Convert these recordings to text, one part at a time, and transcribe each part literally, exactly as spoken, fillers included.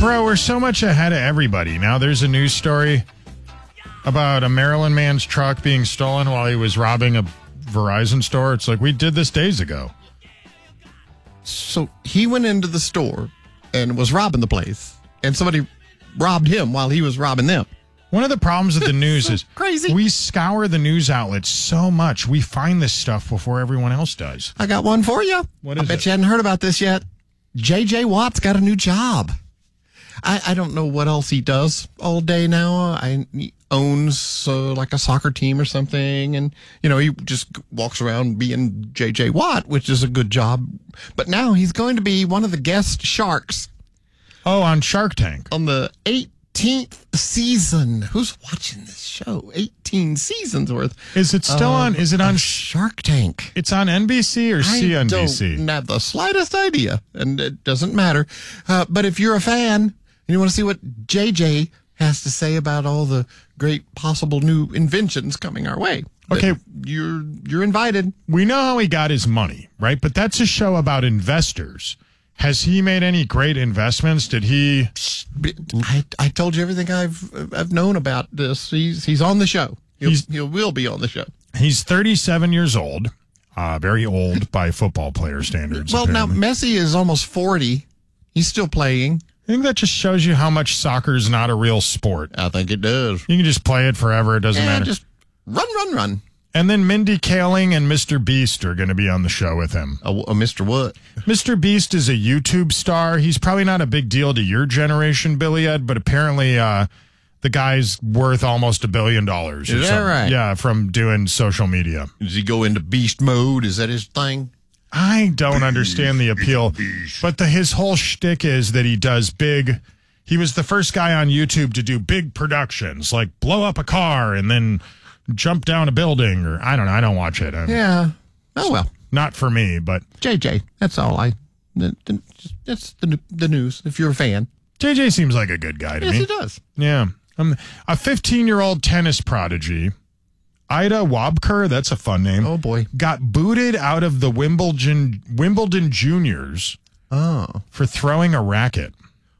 Bro, we're so much ahead of everybody. Now there's a news story about a Maryland man's truck being stolen while he was robbing a Verizon store. It's like, we did this days ago. So he went into the store and was robbing the place, and somebody robbed him while he was robbing them. One of the problems with the news so is crazy. We scour the news outlets so much. We find this stuff before everyone else does. I got one for you. What is I bet it? you hadn't heard about this yet. J J. Watt's got a new job. I, I don't know what else he does all day now. I, he owns uh, like a soccer team or something. And, you know, he just walks around being J J. Watt, which is a good job. But now he's going to be one of the guest sharks. Oh, on Shark Tank. On the eighteenth season. Who's watching this show? eighteen seasons worth. Is it still uh, on? Is it on? Shark Tank? It's on N B C or C N B C? I don't have the slightest idea, and it doesn't matter. Uh, but if you're a fan and you want to see what J J has to say about all the great possible new inventions coming our way, okay, you're you're invited. We know how he got his money, right? But that's a show about investors. Has he made any great investments? Did he? I, I told you everything I've I've known about this. He's he's on the show. He'll, He's- he will be on the show. He's thirty-seven years old. Uh, very old by football player standards. Well, apparently. now Messi is almost forty. He's still playing. I think that just shows you how much soccer is not a real sport. I think it does. You can just play it forever. It doesn't And matter. just run, run, run. And then Mindy Kaling and Mister Beast are going to be on the show with him. A, a Mister What? Mister Beast is a YouTube star. He's probably not a big deal to your generation, Billy Ed, but apparently uh, the guy's worth almost a billion dollars. or Is that something. right? Yeah, from doing social media. Does he go into beast mode? Is that his thing? I don't understand the appeal, but the, his whole shtick is that he does big. He was the first guy on YouTube to do big productions, like blow up a car and then jump down a building, or I don't know. I don't watch it. I'm- Yeah. Oh, well. Not for me, but J J. That's all I... the- the- That's the, the news, if you're a fan. J J seems like a good guy to Yes, me. he does. Yeah. Um, a fifteen-year-old tennis prodigy, Ida Wobker, that's a fun name, Oh, boy. got booted out of the Wimbledon Wimbledon Juniors Oh. for throwing a racket.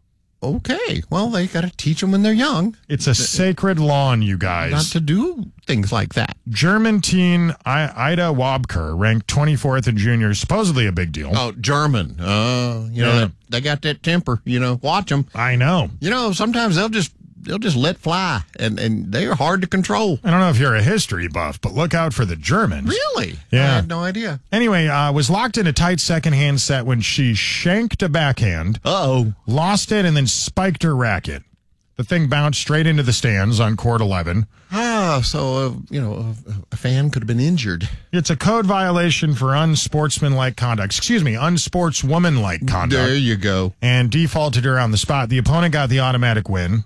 Okay. Well, they got to teach them when they're young It's a sacred lawn, you not guys. to do things like that. German teen I- Ida Wobker ranked twenty-fourth in juniors, supposedly a big deal. Oh, German. Uh, you know, Yeah. that, they got that temper. You know, watch them. I know. You know, sometimes they'll just they'll just let fly, and, and they're hard to control. I don't know if you're a history buff, but look out for the Germans. Really? Yeah. I had no idea. Anyway, uh, was locked in a tight second-hand set when she shanked a backhand, Uh-oh. lost it, and then spiked her racket. The thing bounced straight into the stands on court eleven. Ah, so, uh, you know, a, a fan could have been injured. It's a code violation for unsportsmanlike conduct. Excuse me, unsportswomanlike conduct. There you go. And defaulted her on the spot. The opponent got the automatic win.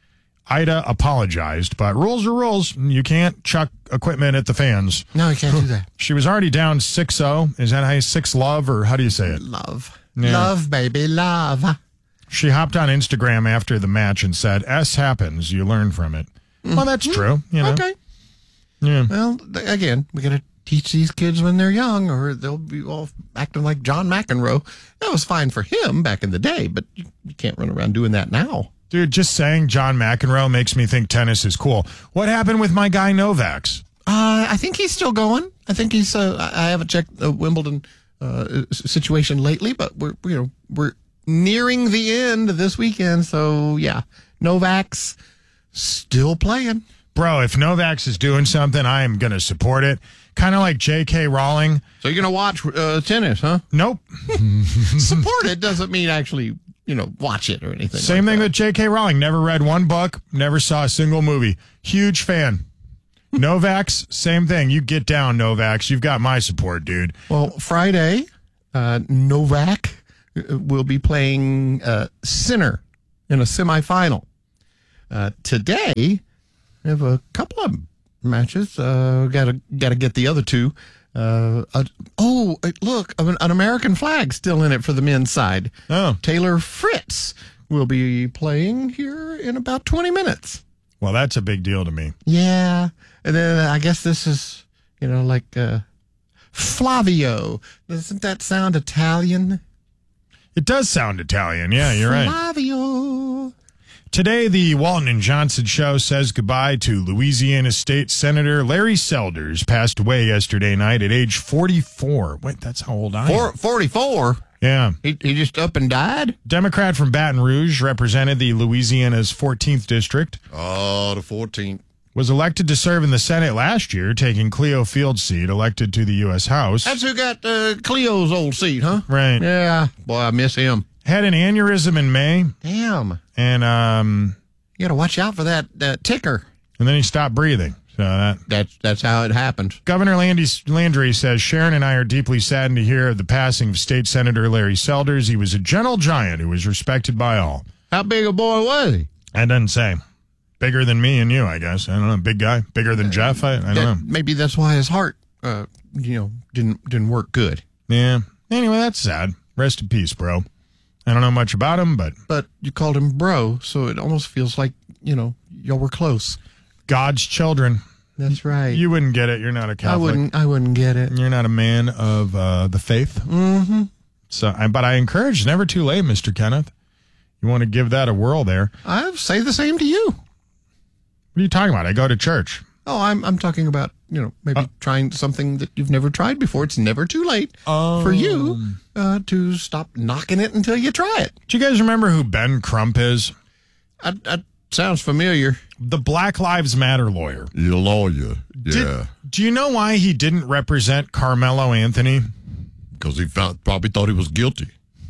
Ida apologized, but rules are rules. You can't chuck equipment at the fans. No, you can't do that. She was already down six oh. Is that how you six love, or how do you say it? Love. Yeah. Love, baby, love. She hopped on Instagram after the match and said, S happens, you learn from it. Well, that's true. You know? Okay. Yeah. Well, th- again, we got to teach these kids when they're young, or they'll be all acting like John McEnroe. That was fine for him back in the day, but you, you can't run around doing that now. Dude, just saying John McEnroe makes me think tennis is cool. What happened with my guy Novak's? Uh, I think he's still going. I think he's. Uh, I I haven't checked the Wimbledon uh, s- situation lately, but we're you know we're nearing the end this weekend. So yeah, Novak's still playing. Bro, if Novak's is doing something, I am going to support it. Kind of like J K. Rowling. So you're gonna watch uh, tennis, huh? Nope. Support it doesn't mean actually you know watch it or anything. Same like thing that. with J K. Rowling. Never read one book, never saw a single movie. Huge fan. Novak's, same thing. You get down, Novak's. You've got my support, dude. Well, Friday, uh, Novak uh, will be playing uh, Sinner in a semifinal. Uh, today, we have a couple of matches. Uh, gotta gotta get the other two. Uh, uh, oh, uh, look, an, an American flag still in it for the men's side. Oh, Taylor Fritz will be playing here in about twenty minutes. well, that's a big deal to me. Yeah, and then I guess this is you know like uh, Flavio. Doesn't that sound Italian? It does sound Italian. Yeah, you're right. Flavio. Today, the Walton and Johnson show says goodbye to Louisiana State Senator Larry Selders, passed away yesterday night at age forty-four. Wait, that's how old I am. Four, forty-four? Yeah. He, he just up and died? Democrat from Baton Rouge, represented the Louisiana's fourteenth district. Oh, the fourteenth. Was elected to serve in the Senate last year, taking Cleo Field's seat, elected to the U S House. That's who got uh, Cleo's old seat, huh? Right. Yeah. Boy, I miss him. Had an aneurysm in May. Damn. And um, you got to watch out for that, that ticker. And then he stopped breathing. So that That's that's how it happened. Governor Landy, Landry says, Sharon and I are deeply saddened to hear of the passing of State Senator Larry Selders. He was a gentle giant who was respected by all. How big a boy was he? I doesn't say. Bigger than me and you, I guess. I don't know. Big guy. Bigger than Jeff. I, I don't That- know. Maybe that's why his heart, uh, you know, didn't didn't work good. Yeah. Anyway, that's sad. Rest in peace, bro. I don't know much about him, but But you called him bro, so it almost feels like, you know, y'all were close. God's children. That's right. You wouldn't get it. You're not a I Catholic. wouldn't. I wouldn't get it. You're not a man of uh, the faith. Mm-hmm. So, I- but I encourage, it's never too late, Mister Kenneth. You want to give that a whirl there. I say the same to you. What are you talking about? I go to church. Oh, I'm I'm talking about, you know, maybe Uh, trying something that you've never tried before. It's never too late for you uh, to stop knocking it until you try it. Do you guys remember who Ben Crump is? I, I, sounds familiar. The Black Lives Matter lawyer. Your lawyer, Did- do you know why he didn't represent Carmelo Anthony? because he found, probably thought he was guilty.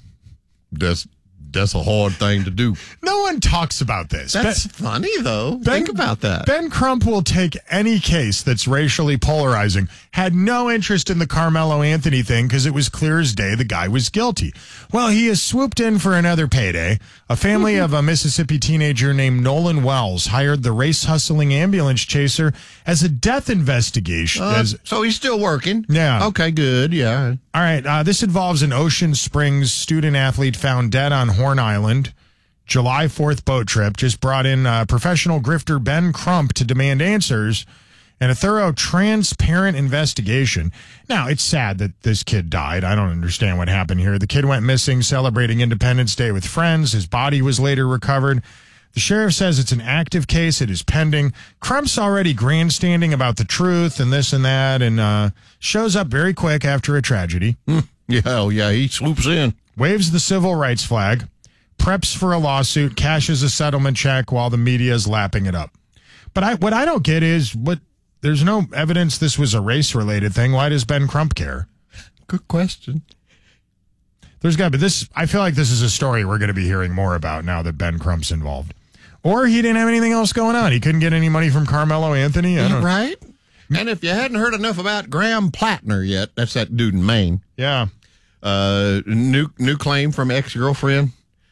That's that's a hard thing to do. No one talks about this. That's Ben- funny, though. Ben- Think about that. Ben Crump will take any case that's racially polarizing. Had no interest in the Carmelo Anthony thing because it was clear as day the guy was guilty. Well, he has swooped in for another payday. A family of a Mississippi teenager named Nolan Wells hired the race-hustling ambulance chaser as a death investigation. Uh, as, so he's still working. Yeah. Okay, good. Yeah. all right, uh, this involves an Ocean Springs student-athlete found dead on Horn Island. July fourth boat trip just brought in uh, professional grifter Ben Crump to demand answers and a thorough, transparent investigation. Now, it's sad that this kid died. I don't understand what happened here. The kid went missing celebrating Independence Day with friends. His body was later recovered. The sheriff says it's an active case. It is pending. Crump's already grandstanding about the truth and this and that, and uh, shows up very quick after a tragedy. Yeah, oh, yeah, he swoops in. Waves the civil rights flag, preps for a lawsuit, cashes a settlement check while the media is lapping it up. But I, what I don't get is, what there's no evidence this was a race-related thing. Why does Ben Crump care? Good question. There's got to be this. I feel like this is a story we're going to be hearing more about now that Ben Crump's involved. Or he didn't have anything else going on. He couldn't get any money from Carmelo Anthony. I don't, Right? And if you hadn't heard enough about Graham Plattner yet, that's that dude in Maine. Yeah. Uh, new new claim from ex-girlfriend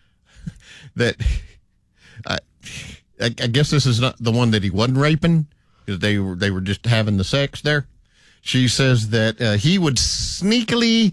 that I, I, I guess this is not the one that he wasn't raping, because they were they were just having the sex there. She says that uh, he would sneakily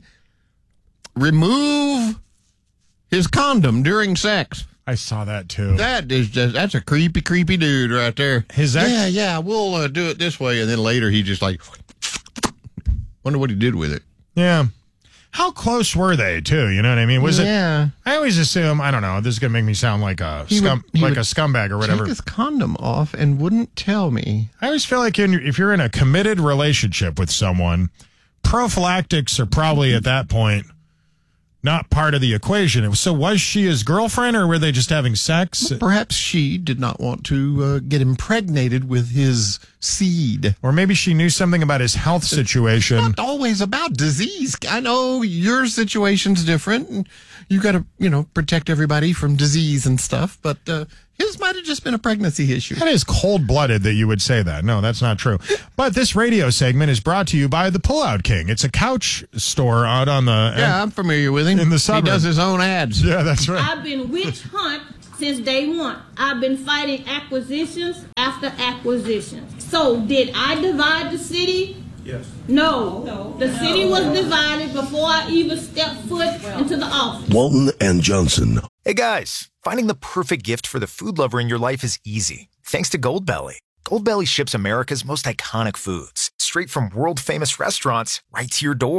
remove his condom during sex. I saw that too. That is just that's a creepy, creepy dude right there. His ex- yeah, yeah, we'll uh, do it this way, and then later he just like wonder what he did with it. Yeah. How close were they, too? You know what I mean? Was Yeah. it? I always assume. I don't know. This is gonna make me sound like a He scum, would- he like would a scumbag or whatever. Take his condom off and wouldn't tell me. I always feel like in, if you're in a committed relationship with someone, prophylactics are probably at that point not part of the equation. So was she his girlfriend, or were they just having sex? Perhaps she did not want to uh, get impregnated with his seed. Or maybe she knew something about his health situation. Not always about disease. I know your situation's different, and you got to, you know, protect everybody from disease and stuff. But uh, his might have just been a pregnancy issue. That is cold-blooded that you would say that. No, that's not true. But this radio segment is brought to you by the Pullout King. It's a couch store out on the... Yeah, I'm familiar with him. In the He suburbs. does his own ads. Yeah, that's right. I've been witch hunt since day one. I've been fighting acquisitions after acquisitions. So did I divide the city? Yes. No. No. The city was divided before I even stepped foot into the office. Walton and Johnson. Hey guys, finding the perfect gift for the food lover in your life is easy. Thanks to Goldbelly. Goldbelly ships America's most iconic foods straight from world-famous restaurants right to your door.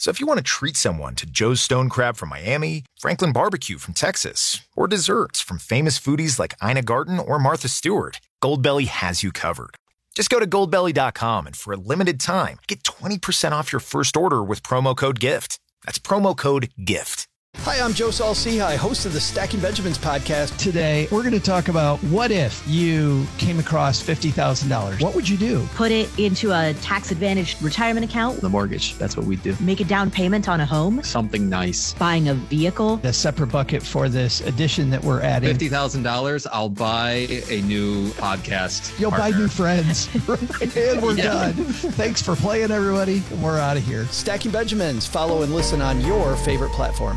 So if you want to treat someone to Joe's Stone Crab from Miami, Franklin Barbecue from Texas, or desserts from famous foodies like Ina Garten or Martha Stewart, Goldbelly has you covered. Just go to goldbelly dot com and for a limited time, get twenty percent off your first order with promo code GIFT. That's promo code GIFT. Hi, I'm Joe Saul-Sehy, host of the Stacking Benjamins podcast. Today, we're going to talk about what if you came across fifty thousand dollars? What would you do? Put it into a tax-advantaged retirement account. The mortgage, that's what we do. Make a down payment on a home. Something nice. Buying a vehicle. A separate bucket for this addition that we're adding. fifty thousand dollars, I'll buy a new podcast You'll partner. buy new friends. And we're Yeah. done. Thanks for playing, everybody. We're out of here. Stacking Benjamins. Follow and listen on your favorite platform.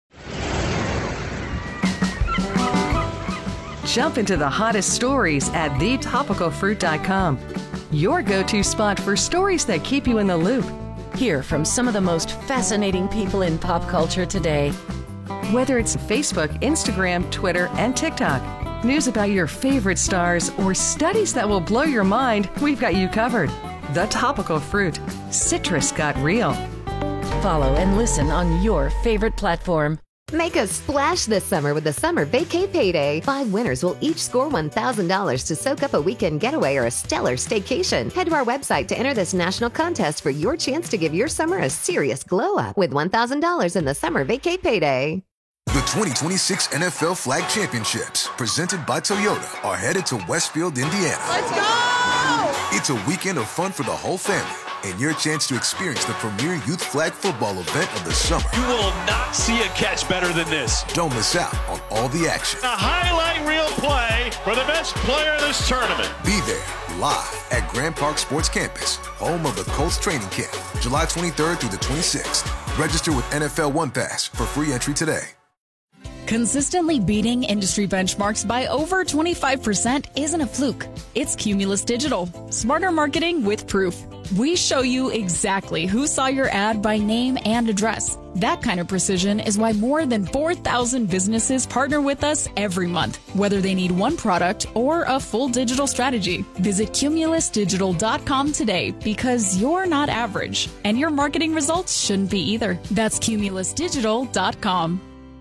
Jump into the hottest stories at the topical fruit dot com. Your go-to spot for stories that keep you in the loop. Hear from some of the most fascinating people in pop culture today. Whether it's Facebook, Instagram, Twitter, and TikTok, news about your favorite stars, or studies that will blow your mind, we've got you covered. The Topical Fruit. Citrus got real. Follow and listen on your favorite platform. Make a splash this summer with the Summer Vacay Payday. Five winners will each score one thousand dollars to soak up a weekend getaway or a stellar staycation. Head to our website to enter this national contest for your chance to give your summer a serious glow up with one thousand dollars in the Summer Vacay Payday. The twenty twenty-six N F L Flag Championships, presented by Toyota, are headed to Westfield, Indiana. Let's go! It's a weekend of fun for the whole family and your chance to experience the premier youth flag football event of the summer. You will not see a catch better than this. Don't miss out on all the action. A highlight reel play for the best player of this tournament. Be there live at Grand Park Sports Campus, home of the Colts training camp, July twenty-third through the twenty-sixth. Register with N F L One Pass for free entry today. Consistently beating industry benchmarks by over twenty-five percent isn't a fluke. It's Cumulus Digital. Smarter marketing with proof. We show you exactly who saw your ad by name and address. That kind of precision is why more than four thousand businesses partner with us every month, whether they need one product or a full digital strategy. Visit cumulus digital dot com today because you're not average, and your marketing results shouldn't be either. That's cumulus digital dot com.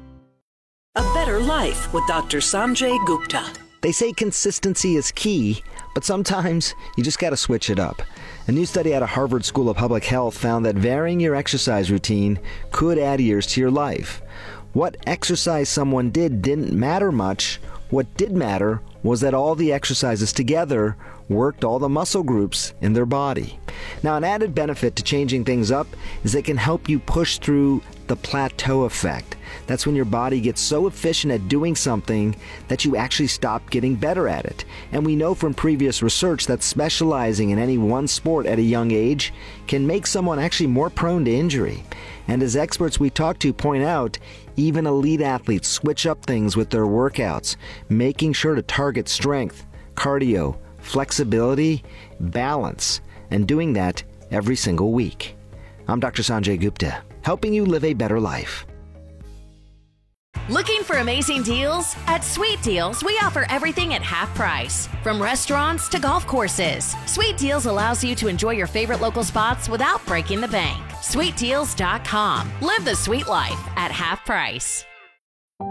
A Better Life with Doctor Sanjay Gupta. They say consistency is key, but sometimes you just got to switch it up. A new study out of Harvard School of Public Health found that varying your exercise routine could add years to your life. What exercise someone did didn't matter much. What did matter was that all the exercises together worked all the muscle groups in their body. Now, an added benefit to changing things up is they can help you push through the plateau effect. That's when your body gets so efficient at doing something that you actually stop getting better at it. And we know from previous research that specializing in any one sport at a young age can make someone actually more prone to injury. And as experts we talk to point out, even elite athletes switch up things with their workouts, making sure to target strength, cardio, flexibility, balance, and doing that every single week. I'm Doctor Sanjay Gupta, helping you live a better life. Looking for amazing deals? At Sweet Deals, we offer everything at half price. From restaurants to golf courses, Sweet Deals allows you to enjoy your favorite local spots without breaking the bank. sweet deals dot com. Live the sweet life at half price.